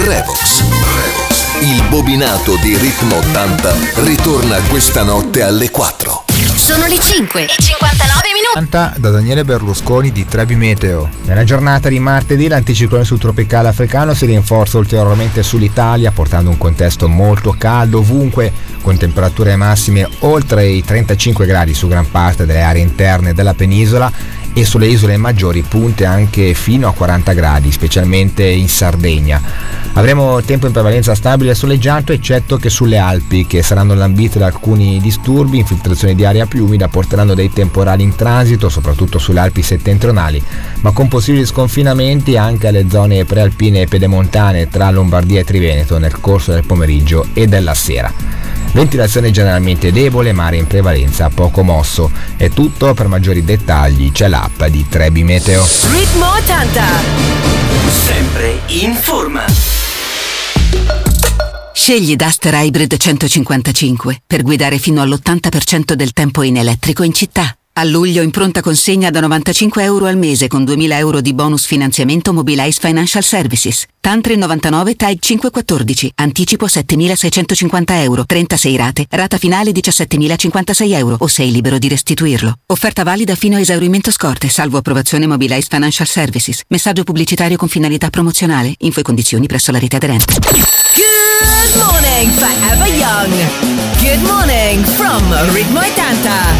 Revox. Il bobinato di Ritmo 80 ritorna questa notte alle 4. Sono le 5:59. Da Daniele Berlusconi di Trebi Meteo. Nella giornata di martedì l'anticiclone subtropicale africano si rinforza ulteriormente sull'Italia, portando un contesto molto caldo ovunque, con temperature massime oltre i 35 gradi su gran parte delle aree interne della penisola e sulle isole maggiori punte anche fino a 40 gradi, specialmente in Sardegna. Avremo tempo in prevalenza stabile e soleggiato, eccetto che sulle Alpi, che saranno lambite da alcuni disturbi. Infiltrazioni di aria più umida porteranno dei temporali in transito, soprattutto sulle Alpi settentrionali, ma con possibili sconfinamenti anche alle zone prealpine e pedemontane tra Lombardia e Triveneto nel corso del pomeriggio e della sera. Ventilazione generalmente debole, mare in prevalenza poco mosso. È tutto, per maggiori dettagli c'è l'app di Trebi Meteo. Ritmo 80. Sempre in forma. Scegli Duster Hybrid 155 per guidare fino all'80% del tempo in elettrico in città. A luglio in pronta consegna da €95 al mese con 2.000 euro di bonus finanziamento Mobilize Financial Services. Tantri 99 Type 514. Anticipo 7.650 euro. 36 rate. Rata finale 17.056 euro o sei libero di restituirlo. Offerta valida fino a esaurimento scorte, salvo approvazione Mobilize Financial Services. Messaggio pubblicitario con finalità promozionale. Info e condizioni presso la rete aderente. Good morning, forever young. Good morning from Ritmo 80.